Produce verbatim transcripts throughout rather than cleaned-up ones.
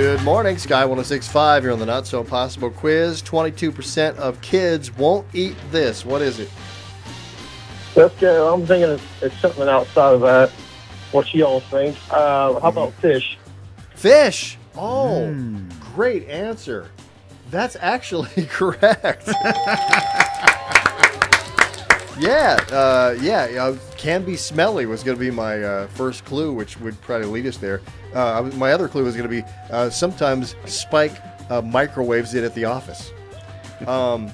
Good morning, Sky one oh six point five. You're on the Not So Possible quiz. twenty-two percent of kids won't eat this. What is it? Let's go. I'm thinking it's, it's something outside of that. What y'all think? Uh, how about fish? Fish. Oh, mm. Great answer. That's actually correct. yeah, uh, yeah. Uh, can be smelly was going to be my uh, first clue, which would probably lead us there. Uh, my other clue was going to be uh, sometimes Spike uh, microwaves it at the office. Um,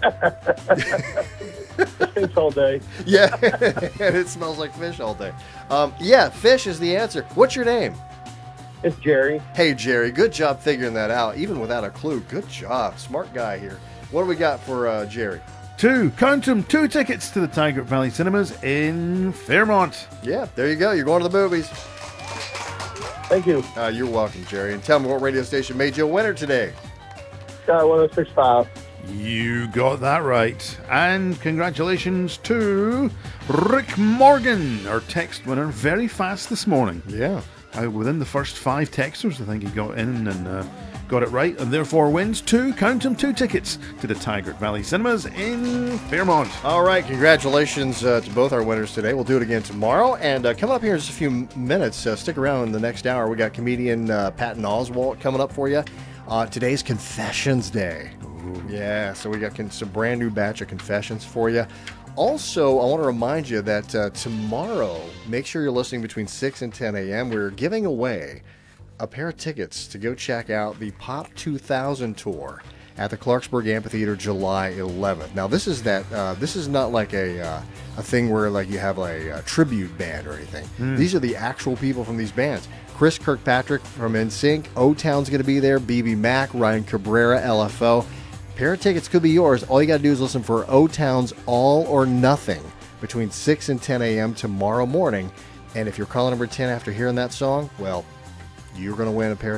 it stinks all day. Yeah, and it smells like fish all day. Um, yeah, fish is the answer. What's your name? It's Jerry. Hey, Jerry. Good job figuring that out, even without a clue. Good job. Smart guy here. What do we got for uh, Jerry? Two. Count them. Two tickets to the Tiger Valley Cinemas in Fairmont. Yeah, there you go. You're going to the movies. Thank you. Uh, you're welcome, Jerry. And tell me what radio station made you a winner today. Sky one oh six point five. You got that right. And congratulations to Rick Morgan, our text winner, very fast this morning. Yeah. Uh, within the first five texters, I think he got in and uh, got it right, and therefore wins two, count them, two tickets to the Tigert Valley Cinemas in Fairmont. All right, congratulations uh, to both our winners today. We'll do it again tomorrow. And uh, coming up here in just a few minutes, uh, stick around in the next hour. We got comedian uh, Patton Oswalt coming up for you. Uh, today's Confessions Day. Ooh. Yeah, so we got con- some brand new batch of confessions for you. Also, I want to remind you that uh, tomorrow, make sure you're listening between six and ten a.m. We're giving away a pair of tickets to go check out the Pop two thousand tour at the Clarksburg Amphitheater July eleventh. Now, this is that. Uh, this is not like a uh, a thing where like you have a, a tribute band or anything. Mm. These are the actual people from these bands. Chris Kirkpatrick from N Sync, O-Town's going to be there, B B Mac, Ryan Cabrera, L F O. Pair of tickets could be yours. All you got to do is listen for O-Town's All or Nothing between six and ten a.m. tomorrow morning. And if you're calling number ten after hearing that song, well, you're going to win a pair of